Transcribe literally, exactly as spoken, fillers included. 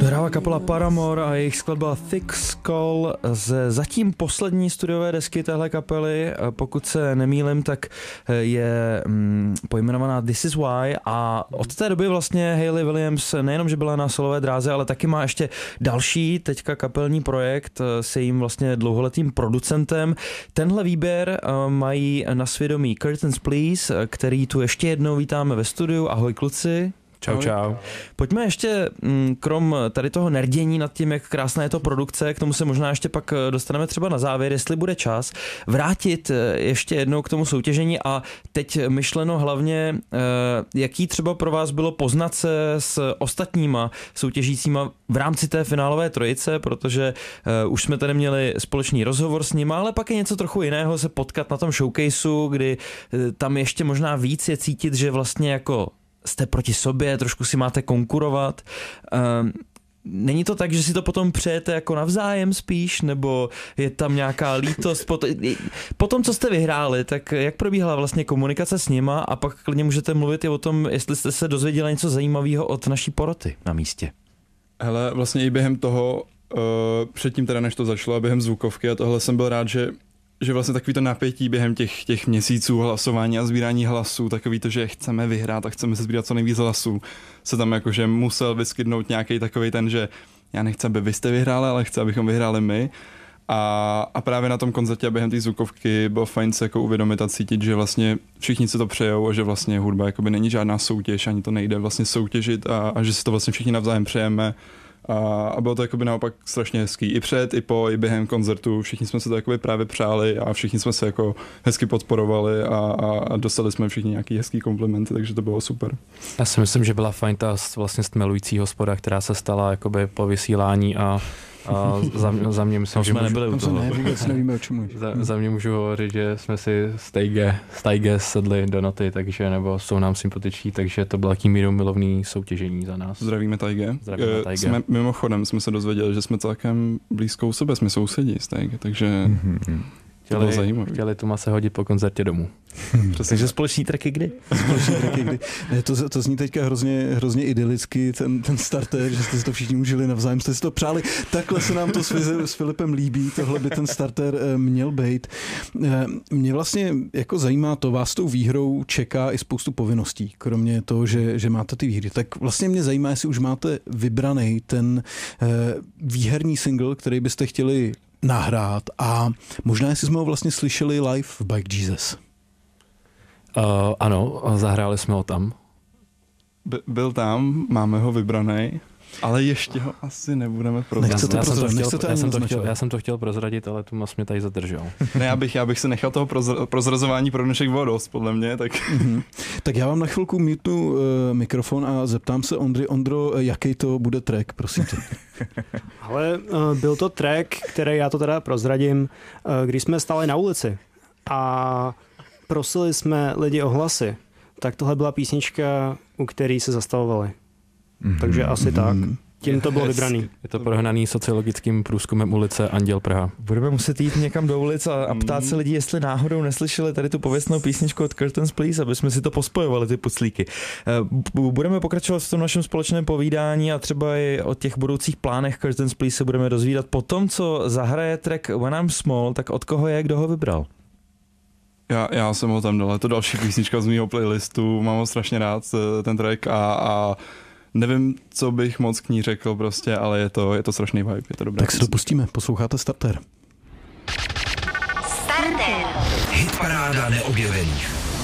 Hrála kapela Paramore a jejich skladba Thick Skull z zatím poslední studiové desky téhle kapely. Pokud se nemýlim, tak je mm, pojmenovaná This Is Why a od té doby vlastně Hayley Williams nejenom, že byla na solové dráze, ale taky má ještě další teďka kapelní projekt s jejím vlastně dlouholetým producentem. Tenhle výběr mají na svědomí Curtains Please, který tu ještě jednou vítáme ve studiu. Ahoj kluci. Čau, čau. Pojďme ještě, krom tady toho nerdění nad tím, jak krásná je to produkce, k tomu se možná ještě pak dostaneme třeba na závěr, jestli bude čas, vrátit ještě jednou k tomu soutěžení a teď myšleno hlavně, jaký třeba pro vás bylo poznat se s ostatníma soutěžícíma v rámci té finálové trojice, protože už jsme tady měli společný rozhovor s nima, ale pak je něco trochu jiného se potkat na tom showcaseu, kdy tam ještě možná víc je cítit, že vlastně jako jste proti sobě, trošku si máte konkurovat. Um, není to tak, že si to potom přejete jako navzájem spíš, nebo je tam nějaká lítost? Po, t- po tom, co jste vyhráli, tak jak probíhala vlastně komunikace s nima a pak klidně můžete mluvit i o tom, jestli jste se dozvěděli něco zajímavého od naší poroty na místě. Hele, vlastně i během toho, uh, předtím teda než to začalo, během zvukovky a tohle jsem byl rád, že že vlastně takový to napětí během těch, těch měsíců hlasování a sbírání hlasů, takový to, že chceme vyhrát a chceme se sbírat co nejvíc hlasů, se tam jakože musel vyskytnout nějaký takový ten, že já nechci, aby vy jste vyhráli, ale chci, abychom vyhráli my. A, a právě na tom koncertě a během té zvukovky bylo fajn se jako uvědomit a cítit, že vlastně všichni si to přejou a že vlastně hudba jakoby není žádná soutěž, ani to nejde vlastně soutěžit a, a že si to vlastně všichni navzájem přejeme. A, a bylo to jakoby naopak strašně hezký. I před, i po, i během koncertu. Všichni jsme se to jakoby právě přáli a všichni jsme se jako hezky podporovali a, a, a dostali jsme všichni nějaký hezký komplimenty, takže to bylo super. Já si myslím, že byla fajn ta vlastně stmelující hospoda, která se stala jakoby po vysílání a a za, mě, za mě myslím, no, že jsme můžu, nebyli u toho. Ne, vůbec nevíme, o čem za, za mě můžu hovořit, že jsme si s Tajge, s Tajge sedli do noty, takže, nebo jsou nám sympatiční, takže to bylo taký míru milovný soutěžení za nás. Zdravíme Tajge. Zdravíme Tajge. Jsme, mimochodem jsme se dozvěděli, že jsme celkem blízko u sebe, jsme sousedí s Tajge, takže mm-hmm. to bylo zajímavé. Chtěli tu se hodit po koncertě domů. Takže společný tracky kdy? Společný tracky kdy? Ne, to, to zní teďka hrozně, hrozně idylicky, ten, ten starter, že jste si to všichni užili navzájem, jste si to přáli. Takhle se nám to s, s Filipem líbí, tohle by ten starter měl být. Mě vlastně jako zajímá to, vás tou výhrou čeká i spoustu povinností, kromě toho, že, že máte ty výhry. Tak vlastně mě zajímá, jestli už máte vybraný ten výherní single, který byste chtěli nahrát a možná jestli jsme ho vlastně slyšeli live v Bike Jesus. Uh, ano, zahráli jsme ho tam. By, byl tam, máme ho vybraný, ale ještě ho asi nebudeme prozradit. Nechcete já, jsem to chtěl, to já, jsem to chtěl, já jsem to chtěl prozradit, ale tu mě tady zadržel. Ne, já bych, já bych se nechal toho prozra, prozrazování pro dnešek bylo dost, podle mě. Tak, mm-hmm. tak já vám na chvilku mutnu uh, mikrofon a zeptám se Ondry, Ondro, jaký to bude track, prosím tě. Ale uh, byl to track, který já to teda prozradím, uh, když jsme stáli na ulici a prosili jsme lidi o hlasy, tak tohle byla písnička, u který se zastavovali. Mm-hmm. Takže asi mm-hmm. tak. Tím to bylo vybraný. Je to prohnaný sociologickým průzkumem ulice Anděl Praha. Budeme muset jít někam do ulic a, a ptát se lidí, jestli náhodou neslyšeli tady tu pověstnou písničku od Curtains Please, aby jsme si to pospojovali, ty puclíky. Budeme pokračovat v tom našem společném povídání a třeba i o těch budoucích plánech Curtains Please se budeme dozvídat po tom, co zahraje track When I'm Small, tak od koho je, kdo ho vybral? Já, já jsem ho tam dal, je to další písnička z mýho playlistu, mám ho strašně rád, ten track a, a nevím, co bych moc k ní řekl prostě, ale je to, je to strašný vibe, je to dobré. Tak se to pustíme, posloucháte Starter. Starter. Hitparáda neobjevených.